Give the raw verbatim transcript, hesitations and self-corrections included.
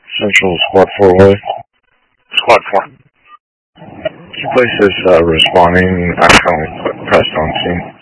Central Squad four way. Squad four. This place is uh, responding. I currently pressed on scene.